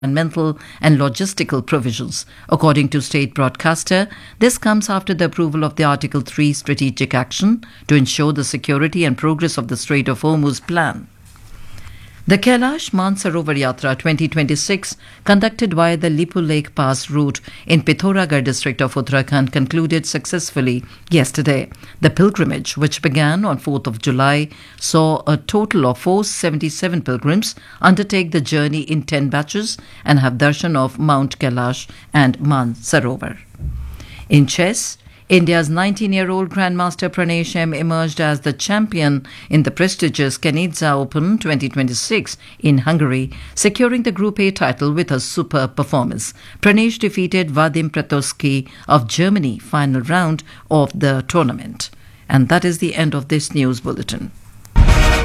environmental and logistical provisions. According to state broadcaster, this comes after the approval of the Article 3 strategic action to ensure the security and progress of the Strait of Hormuz plan. The Kailash Mansarovar Yatra 2026, conducted via the Lipu Lake Pass route in Pithoragarh district of Uttarakhand, concluded successfully yesterday. The pilgrimage, which began on 4th of July, saw a total of 477 pilgrims undertake the journey in 10 batches and have darshan of Mount Kailash and Mansarovar. In chess, India's 19-year-old Grandmaster Pranesh M emerged as the champion in the prestigious Kanizsa Open 2026 in Hungary, securing the Group A title with a superb performance. Pranesh defeated Vadim Pretoski of Germany final round of the tournament. And that is the end of this news bulletin.